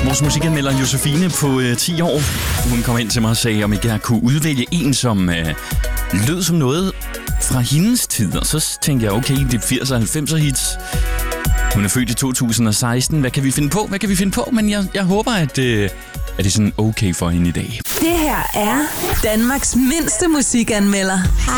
Vores musikanmelder Josefine på 10 år. Hun kom ind til mig og sagde, om ikke jeg kunne udvælge en, som lød som noget fra hendes tid. Og så tænkte jeg, okay, det er 80'er og 90'er hits. Hun er født i 2016. Hvad kan vi finde på? Men jeg håber, at det er sådan okay for hende i dag. Det her er Danmarks mindste musikanmelder.